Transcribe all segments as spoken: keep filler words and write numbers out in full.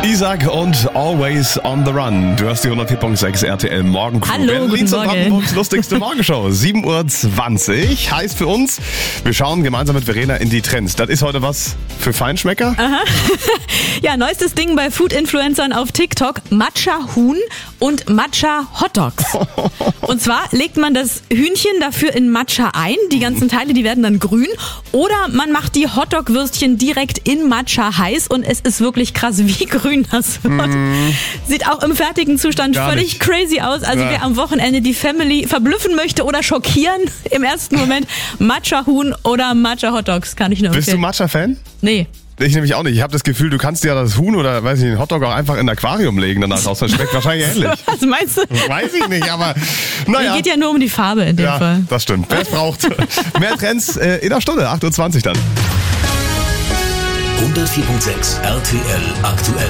Isaac und Always on the Run. Du hast die hundertvier Komma sechs R T L Morgencrew. Hallo, Berlins guten und Morgen. Brandenburgs lustigste Morgenshow. sieben Uhr zwanzig heißt für uns, wir schauen gemeinsam mit Verena in die Trends. Das ist heute was für Feinschmecker. Aha. Ja, neuestes Ding bei Food-Influencern auf TikTok: Matcha-Huhn und Matcha-Hotdogs. Und zwar legt man das Hühnchen dafür in Matcha ein. Die ganzen Teile, die werden dann grün. Oder man macht die Hotdog-Würstchen direkt in Matcha heiß und es ist wirklich krass, wie grün das wird. Mm. Sieht auch im fertigen Zustand Gar völlig nicht. crazy aus. Also Ja. wer am Wochenende die Family verblüffen möchte oder schockieren, im ersten Moment Matcha-Huhn oder Matcha-Hotdogs, kann ich nur Bist du empfehlen. Matcha-Fan? Nee. Ich nämlich auch nicht. Ich habe das Gefühl, du kannst ja das Huhn oder weiß ich, den Hotdog auch einfach in ein Aquarium legen danach raus. Das schmeckt wahrscheinlich ähnlich. Was meinst du? Weiß ich nicht, aber Es naja. geht ja nur um die Farbe in dem Ja, Fall. das stimmt. Wer es braucht. Mehr Trends äh, in der Stunde, acht Uhr zwanzig dann. hundertvier Komma sechs R T L aktuell.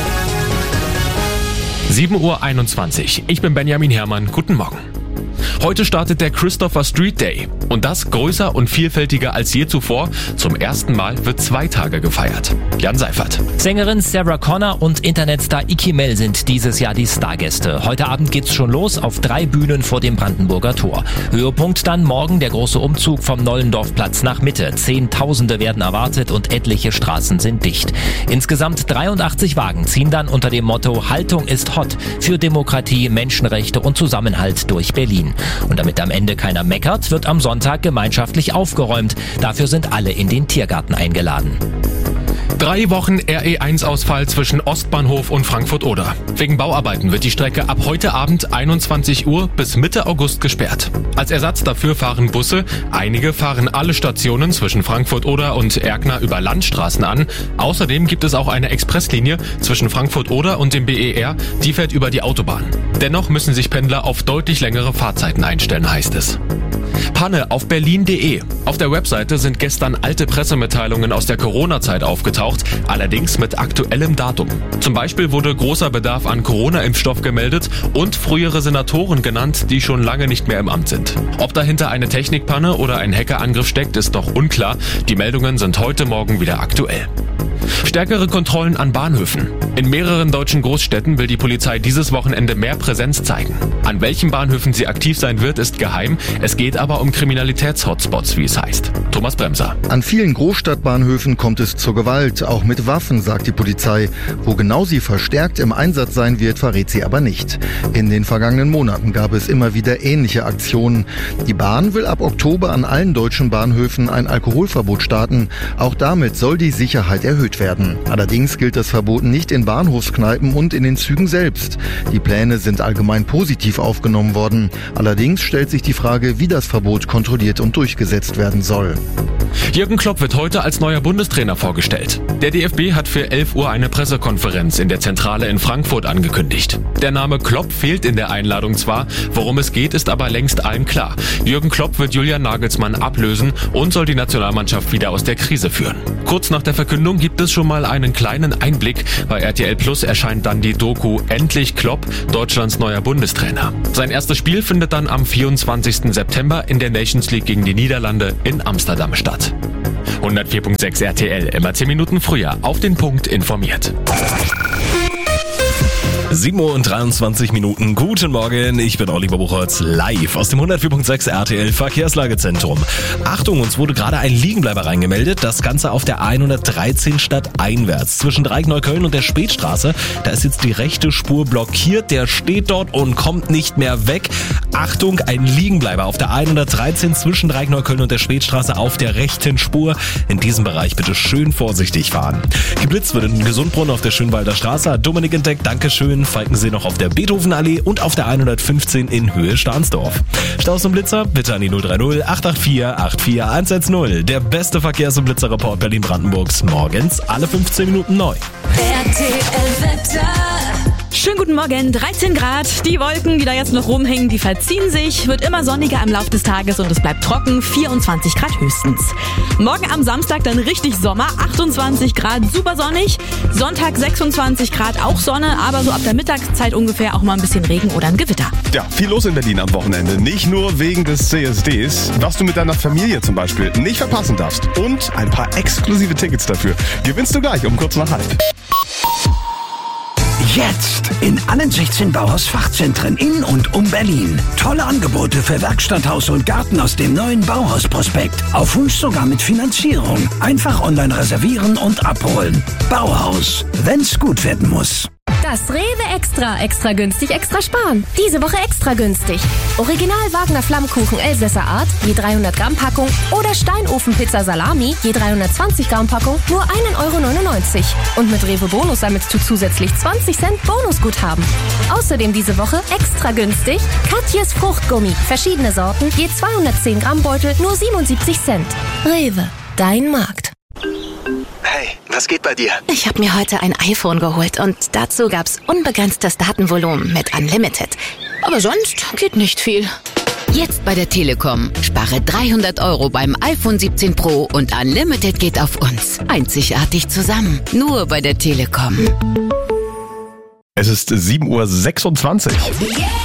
sieben Uhr einundzwanzig. Ich bin Benjamin Herrmann. Guten Morgen. Heute startet der Christopher Street Day. Und das größer und vielfältiger als je zuvor. Zum ersten Mal wird zwei Tage gefeiert. Jan Seifert. Sängerin Sarah Connor und Internetstar Iki Mel sind dieses Jahr die Stargäste. Heute Abend geht's schon los auf drei Bühnen vor dem Brandenburger Tor. Höhepunkt dann morgen der große Umzug vom Nollendorfplatz nach Mitte. Zehntausende werden erwartet und etliche Straßen sind dicht. Insgesamt dreiundachtzig Wagen ziehen dann unter dem Motto Haltung ist hot für Demokratie, Menschenrechte und Zusammenhalt durch Berlin. Und damit am Ende keiner meckert, wird am Sonntag gemeinschaftlich aufgeräumt. Dafür sind alle in den Tiergarten eingeladen. Drei Wochen R E eins Ausfall zwischen Ostbahnhof und Frankfurt-Oder. Wegen Bauarbeiten wird die Strecke ab heute Abend einundzwanzig Uhr bis Mitte August gesperrt. Als Ersatz dafür fahren Busse. Einige fahren alle Stationen zwischen Frankfurt-Oder und Erkner über Landstraßen an. Außerdem gibt es auch eine Expresslinie zwischen Frankfurt-Oder und dem B E R. Die fährt über die Autobahn. Dennoch müssen sich Pendler auf deutlich längere Fahrzeiten einstellen, heißt es. Panne auf berlin punkt de. Auf der Webseite sind gestern alte Pressemitteilungen aus der Corona-Zeit aufgetaucht, allerdings mit aktuellem Datum. Zum Beispiel wurde großer Bedarf an Corona-Impfstoff gemeldet und frühere Senatoren genannt, die schon lange nicht mehr im Amt sind. Ob dahinter eine Technikpanne oder ein Hackerangriff steckt, ist noch unklar. Die Meldungen sind heute Morgen wieder aktuell. Stärkere Kontrollen an Bahnhöfen. In mehreren deutschen Großstädten will die Polizei dieses Wochenende mehr Präsenz zeigen. An welchen Bahnhöfen sie aktiv sein wird, ist geheim. Es geht aber um Kriminalitäts-Hotspots, wie es heißt. Thomas Bremser. An vielen Großstadtbahnhöfen kommt es zur Gewalt, auch mit Waffen, sagt die Polizei. Wo genau sie verstärkt im Einsatz sein wird, verrät sie aber nicht. In den vergangenen Monaten gab es immer wieder ähnliche Aktionen. Die Bahn will ab Oktober an allen deutschen Bahnhöfen ein Alkoholverbot starten. Auch damit soll die Sicherheit erhöht werden. Allerdings gilt das Verbot nicht in Bahnhofskneipen und in den Zügen selbst. Die Pläne sind allgemein positiv aufgenommen worden. Allerdings stellt sich die Frage, wie das Verbot kontrolliert und durchgesetzt werden soll. Jürgen Klopp wird heute als neuer Bundestrainer vorgestellt. Der D F B hat für elf Uhr eine Pressekonferenz in der Zentrale in Frankfurt angekündigt. Der Name Klopp fehlt in der Einladung zwar, worum es geht, ist aber längst allen klar. Jürgen Klopp wird Julian Nagelsmann ablösen und soll die Nationalmannschaft wieder aus der Krise führen. Kurz nach der Verkündung gibt es schon mal einen kleinen Einblick. Bei R T L Plus erscheint dann die Doku Endlich Klopp, Deutschlands neuer Bundestrainer. Sein erstes Spiel findet dann am vierundzwanzigsten September in der Nations League gegen die Niederlande in Amsterdam statt. hundertvier Komma sechs R T L, immer zehn Minuten früher, auf den Punkt informiert. sieben Uhr und dreiundzwanzig Minuten. Guten Morgen, ich bin Oliver Buchholz, live aus dem hundertvier Komma sechs R T L Verkehrslagezentrum. Achtung, uns wurde gerade ein Liegenbleiber reingemeldet. Das Ganze auf der hundertdreizehn stadteinwärts. Zwischen Dreieck-Neukölln und der Spätstraße. Da ist jetzt die rechte Spur blockiert. Der steht dort und kommt nicht mehr weg. Achtung, ein Liegenbleiber auf der hundertdreizehn zwischen Dreieck-Neukölln und der Spätstraße auf der rechten Spur. In diesem Bereich bitte schön vorsichtig fahren. Geblitzt wird in Gesundbrunnen auf der Schönwalder Straße. Hat Dominik entdeckt, Dankeschön. Falkensee noch auf der Beethovenallee und auf der hundertfünfzehn in Höhe Stahnsdorf. Staus und Blitzer bitte an die null drei null acht acht vier acht vier eins eins null. Der beste Verkehrs- und Blitzerreport Berlin-Brandenburgs. Morgens alle fünfzehn Minuten neu. R T L-Wetter. Schönen guten Morgen, dreizehn Grad. Die Wolken, die da jetzt noch rumhängen, die verziehen sich. Wird immer sonniger im Laufe des Tages und es bleibt trocken, vierundzwanzig Grad höchstens. Morgen am Samstag dann richtig Sommer, achtundzwanzig Grad, super sonnig. Sonntag sechsundzwanzig Grad, auch Sonne, aber so ab der Mittagszeit ungefähr auch mal ein bisschen Regen oder ein Gewitter. Ja, viel los in Berlin am Wochenende. Nicht nur wegen des C S Ds, was du mit deiner Familie zum Beispiel nicht verpassen darfst. Und ein paar exklusive Tickets dafür gewinnst du gleich um kurz nach halb. Jetzt in allen sechzehn Bauhaus-Fachzentren in und um Berlin. Tolle Angebote für Werkstatt, Haus und Garten aus dem neuen Bauhaus-Prospekt. Auf Wunsch sogar mit Finanzierung. Einfach online reservieren und abholen. Bauhaus, wenn's gut werden muss. Das Rewe Extra. Extra günstig, extra sparen. Diese Woche extra günstig. Original Wagner Flammkuchen Elsässer Art, je dreihundert Gramm Packung. Oder Steinofenpizza Salami, je dreihundertzwanzig Gramm Packung, nur ein Euro neunundneunzig. Und mit Rewe Bonus sammelst du zusätzlich zwanzig Cent Bonusguthaben. Außerdem diese Woche extra günstig Katjes Fruchtgummi. Verschiedene Sorten, je zweihundertzehn Gramm Beutel, nur siebenundsiebzig Cent. Rewe, dein Markt. Hey, was geht bei dir? Ich habe mir heute ein iPhone geholt und dazu gab's unbegrenztes Datenvolumen mit Unlimited. Aber sonst geht nicht viel. Jetzt bei der Telekom. Spare dreihundert Euro beim iPhone siebzehn Pro und Unlimited geht auf uns. Einzigartig zusammen. Nur bei der Telekom. Es ist sieben Uhr sechsundzwanzig. Yeah.